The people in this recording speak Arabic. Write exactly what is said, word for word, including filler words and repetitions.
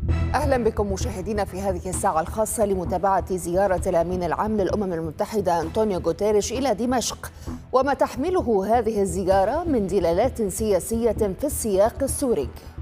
أهلا بكم مشاهدينا في هذه الساعة الخاصة لمتابعة زيارة الأمين العام للأمم المتحدة أنطونيو غوتيريش إلى دمشق، وما تحمله هذه الزيارة من دلالات سياسية في السياق السوري.